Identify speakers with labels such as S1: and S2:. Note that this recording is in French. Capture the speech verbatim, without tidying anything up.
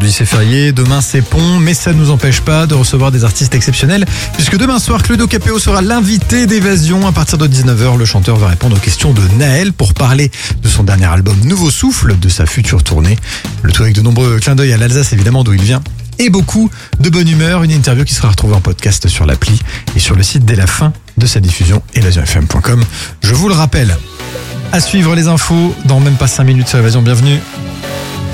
S1: Aujourd'hui c'est férié, demain c'est pont, mais ça ne nous empêche pas de recevoir des artistes exceptionnels, puisque demain soir, Claudio Capéo sera l'invité d'Évasion. À partir de dix-neuf heures, le chanteur va répondre aux questions de Naël pour parler de son dernier album Nouveau Souffle, de sa future tournée. Le tout avec de nombreux clins d'œil à l'Alsace, évidemment, d'où il vient. Et beaucoup de bonne humeur, une interview qui sera retrouvée en podcast sur l'appli et sur le site dès la fin de sa diffusion, évasion f m point com. Je vous le rappelle. À suivre les infos dans même pas cinq minutes sur Évasion. Bienvenue.